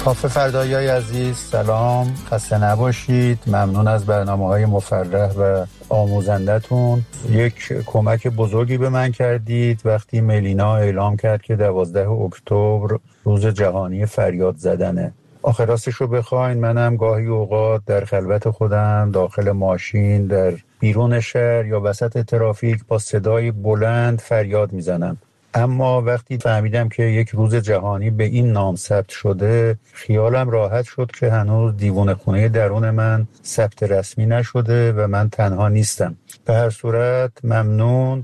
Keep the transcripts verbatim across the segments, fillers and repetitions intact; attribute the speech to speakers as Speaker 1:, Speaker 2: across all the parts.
Speaker 1: کافه فردایی عزیز، سلام، خسته نباشید. ممنون از برنامه‌های مفرح و آموزندتون. یک کمک بزرگی به من کردید وقتی ملینا اعلام کرد که دوازده اکتبر روز جهانی فریاد زدنه. آخر راستش رو بخواین منم گاهی اوقات در خلوت خودم داخل ماشین، در بیرون شهر یا وسط ترافیک با صدای بلند فریاد میزنم. اما وقتی فهمیدم که یک روز جهانی به این نام ثبت شده، خیالم راحت شد که هنوز دیوونه خونه درون من ثبت رسمی نشده و من تنها نیستم. به هر صورت ممنون.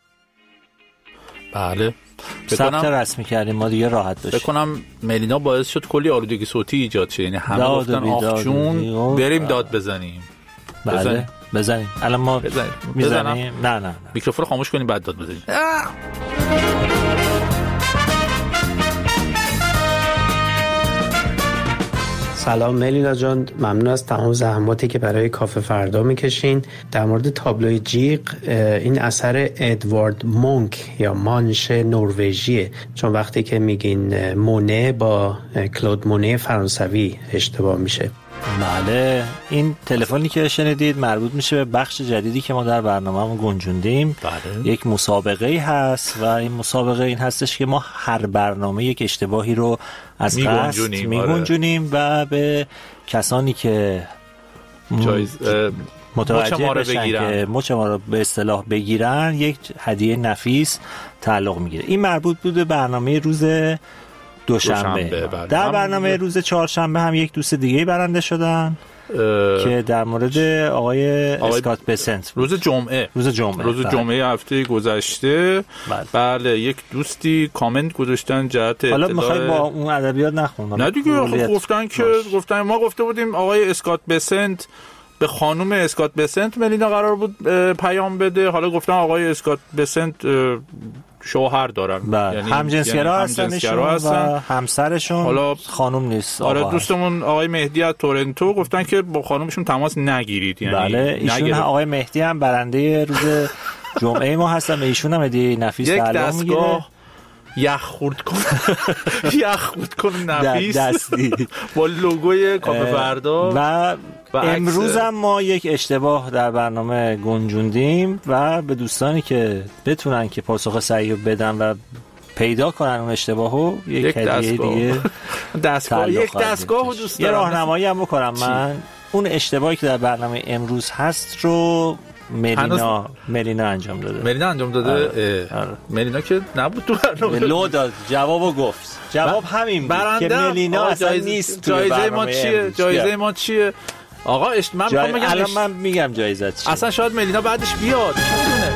Speaker 2: بله،
Speaker 3: ثبت رسمی کردیم ما دیگه راحت باشیم.
Speaker 2: بکنم ملینا باعث شد کلی آلودگی صوتی ایجاد شه، یعنی همه گفتن آخ جون بریم داد بزنیم.
Speaker 3: بله بزنیم. بزنیم الان ما
Speaker 2: بزنیم.
Speaker 3: میزنیم. نه نه نه
Speaker 2: میکروفون رو خاموش کنیم بعد داد بزنیم.
Speaker 4: سلام ملینا جان، ممنون از تمام زحماتی که برای کافه فردا میکشین. در مورد تابلوی جیغ، این اثر ادوارد مونک یا مانش نروژیه، چون وقتی که میگین مونه با کلود مونه فرانسوی اشتباه میشه.
Speaker 3: بله، این تلفنی که شنیدید مربوط میشه به بخش جدیدی که ما در برنامه‌مون گنجوندیم.
Speaker 2: بله.
Speaker 3: یک مسابقه هست و این مسابقه این هستش که ما هر برنامه یک اشتباهی رو از قصد میگنجونیم و به کسانی که
Speaker 2: جایز
Speaker 3: متوجه بشن که مچ ما رو به اصطلاح بگیرن یک هدیه نفیس تعلق میگیره. این مربوط بود به برنامه روز دوشنبه. دوشنبه در برنامه روز چهارشنبه هم یک دوست دیگه برنده شدن که در مورد آقای, آقای اسکات بسنت
Speaker 2: روز جمعه
Speaker 3: روز جمعه
Speaker 2: روز
Speaker 3: بله.
Speaker 2: جمعه هفته گذشته بله. بله یک دوستی کامنت گذاشتن جهت اطلاع.
Speaker 3: حالا میخوای با اون ادبیات نخونم؟
Speaker 2: نه دیگه، گفتن که باش. گفتن ما گفته بودیم آقای اسکات بسنت به خانم اسکات بسنت ملینا قرار بود پیام بده، حالا گفتن آقای اسکات بسنت شوهر دارن،
Speaker 3: یعنی همجنسگرا هستن و همسرشون حالا خانم نیست.
Speaker 2: آره، دوستمون آقای مهدی از تورنتو گفتن که با خانمشون تماس نگیرید، یعنی
Speaker 3: بله ایشون آقای مهدی هم برنده روز جمعه ما هستن، به ایشون هم هدیه نفیس تعلق میگیره.
Speaker 2: یخ خورد کن یخ خورد کن نفیس
Speaker 3: دستی
Speaker 2: با لوگوی کافه فردا.
Speaker 3: و امروز هم ما یک اشتباه در برنامه گنجوندیم و به دوستانی که بتونن که پاسخ صحیح بدن و پیدا کنن اون اشتباهو یک, یک هدیه دیگه
Speaker 2: دستگاه یک دستگاه دوست
Speaker 3: دارم. یه راهنمایی هم بکنم من چی؟ اون اشتباهی که در برنامه امروز هست رو ملینا ملینا انجام داده.
Speaker 2: ملینا انجام داده. آره. آره. ملینا که نبود تو برنامه.
Speaker 3: لو داد جوابو گفت. جواب همین بود که ملینا اصلا نیست.
Speaker 2: جایزه ما چیه؟ جایزه ما چیه؟ آقا من
Speaker 3: جای...
Speaker 2: میگم
Speaker 3: الان من میگم جایزه چیه.
Speaker 2: اصلا شاید ملینا بعدش بیاد.